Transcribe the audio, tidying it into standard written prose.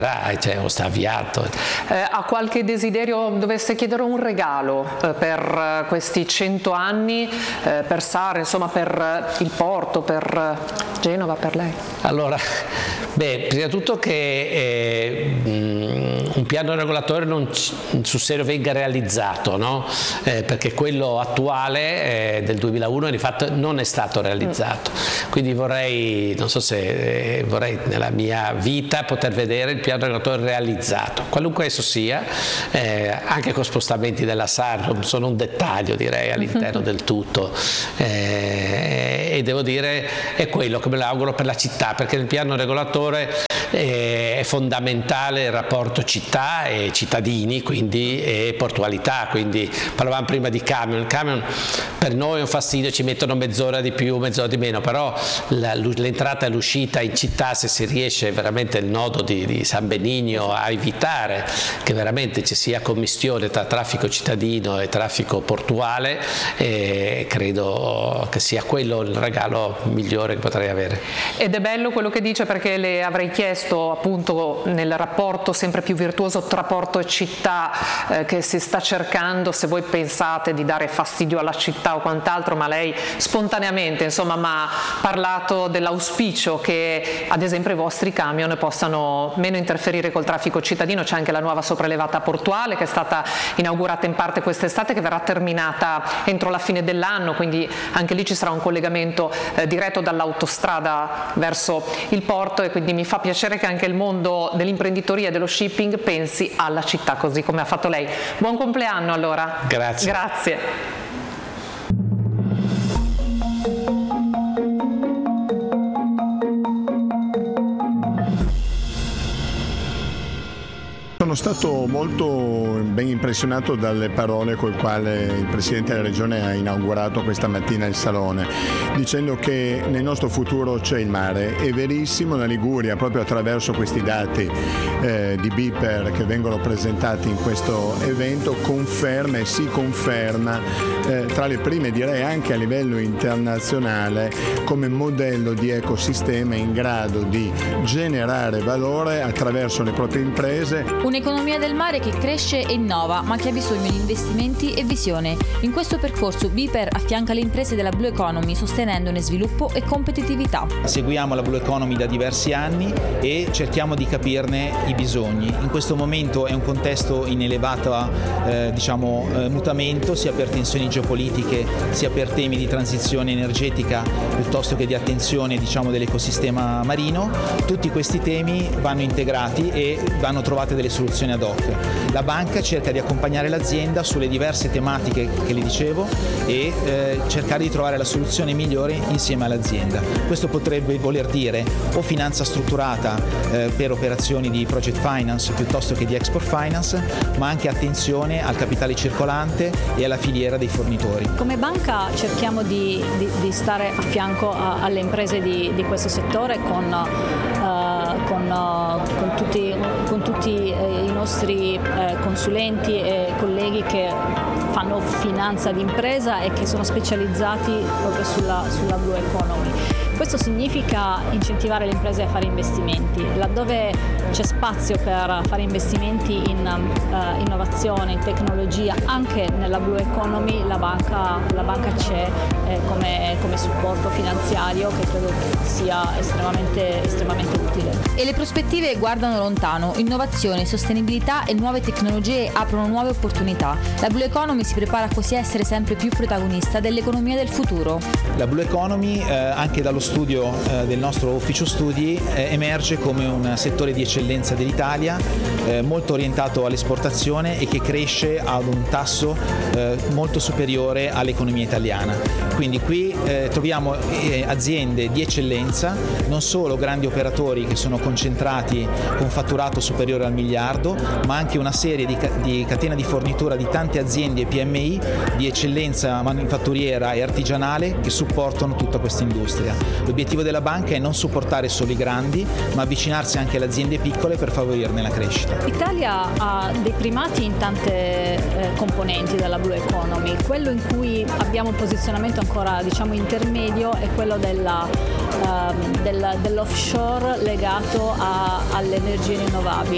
cioè, o sta avviato. Ha qualche desiderio, dovesse chiedere un regalo per questi 100 anni, per Sara, insomma per il porto, per Genova, per lei? Allora, prima di tutto che un piano regolatore sul serio venga realizzato, no? Perché quello attuale del 2001 di fatto non è stato realizzato, quindi vorrei nella mia vita poter vedere il piano regolatore realizzato, qualunque esso sia, anche con spostamenti della SAR, sono un dettaglio direi all'interno del tutto, e devo dire è quello che me lo auguro per la città, perché nel piano regolatore è fondamentale il rapporto città e cittadini, quindi, e portualità, quindi parlavamo prima di camion. Il camion per noi è un fastidio, ci mettono mezz'ora di più, mezz'ora di meno, però l'entrata e l'uscita in città, se si riesce veramente il nodo di San Benigno a evitare che veramente ci sia commistione tra traffico cittadino e traffico portuale, credo che sia quello il regalo migliore che potrei avere. Ed è bello quello che dice, perché le avrei chiesto appunto nel rapporto sempre più virtuoso tra porto e città che si sta cercando, se voi pensate di dare fastidio alla città o quant'altro, ma lei spontaneamente insomma mi ha parlato dell'auspicio che ad esempio i vostri camion possano meno interferire col traffico cittadino. C'è anche la nuova sopraelevata portuale che è stata inaugurata in parte quest'estate, che verrà terminata entro la fine dell'anno, quindi anche lì ci sarà un collegamento diretto dall'autostrada verso il porto, e quindi mi fa piacere che anche il mondo dell'imprenditoria e dello shipping pensi alla città così come ha fatto lei. Buon compleanno allora. Grazie. Grazie. Sono stato molto ben impressionato dalle parole con le quali il Presidente della Regione ha inaugurato questa mattina il Salone, dicendo che nel nostro futuro c'è il mare. È verissimo, la Liguria, proprio attraverso questi dati di BIPER che vengono presentati in questo evento, conferma e si conferma tra le prime, direi anche a livello internazionale, come modello di ecosistema in grado di generare valore attraverso le proprie imprese. Un'economia del mare che cresce e innova, ma che ha bisogno di investimenti e visione. In questo percorso BIPER affianca le imprese della Blue Economy, sostenendone sviluppo e competitività. Seguiamo la Blue Economy da diversi anni e cerchiamo di capirne i bisogni. In questo momento è un contesto in elevato mutamento, sia per tensioni geopolitiche, sia per temi di transizione energetica, piuttosto che di attenzione dell'ecosistema marino. Tutti questi temi vanno integrati e vanno trovate delle soluzioni ad hoc. La banca cerca di accompagnare l'azienda sulle diverse tematiche che le dicevo e cercare di trovare la soluzione migliore insieme all'azienda. Questo potrebbe voler dire o finanza strutturata per operazioni di project finance piuttosto che di export finance, ma anche attenzione al capitale circolante e alla filiera dei fornitori. Come banca cerchiamo di stare a fianco alle imprese di questo settore con tutti i nostri consulenti e colleghi che fanno finanza d'impresa e che sono specializzati proprio sulla Blue Economy. Questo significa incentivare le imprese a fare investimenti. Laddove c'è spazio per fare investimenti in innovazione, in tecnologia, anche nella Blue Economy la banca c'è come supporto finanziario, che credo sia estremamente utile. E le prospettive guardano lontano. Innovazione, sostenibilità e nuove tecnologie aprono nuove opportunità. La Blue Economy si prepara così a essere sempre più protagonista dell'economia del futuro. La Blue Economy, anche dallo studio del nostro ufficio studi, emerge come un settore di eccellenza dell'Italia, molto orientato all'esportazione e che cresce ad un tasso molto superiore all'economia italiana. Quindi qui troviamo aziende di eccellenza, non solo grandi operatori che sono concentrati con fatturato superiore al miliardo, ma anche una serie di catena di fornitura di tante aziende e PMI di eccellenza manifatturiera e artigianale che supportano tutta questa industria. L'obiettivo della banca è non supportare solo i grandi, ma avvicinarsi anche alle aziende piccole per favorirne la crescita. L'Italia ha dei primati in tante componenti della Blue Economy. Quello in cui abbiamo un posizionamento ancora intermedio è quello dell'offshore legato alle energie rinnovabili.